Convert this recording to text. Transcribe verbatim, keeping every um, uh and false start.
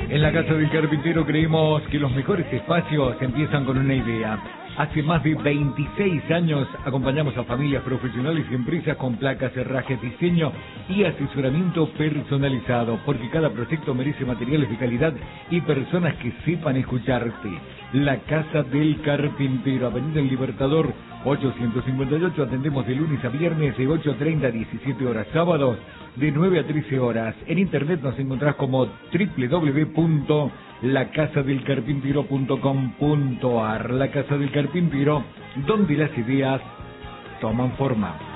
En la Casa del Carpintero creemos que los mejores espacios empiezan con una idea. Hace más de veintiséis años acompañamos a familias profesionales y empresas con placas, herrajes, diseño y asesoramiento personalizado, porque cada proyecto merece materiales de calidad y personas que sepan escucharte. La Casa del Carpintero, Avenida El Libertador ochocientos cincuenta y ocho, atendemos de lunes a viernes de ocho treinta a diecisiete horas, sábados de nueve a trece horas. En internet nos encontrás como doble u doble u doble u punto la casa del carpintero punto com punto a r. La Casa del Carpintero, donde las ideas toman forma.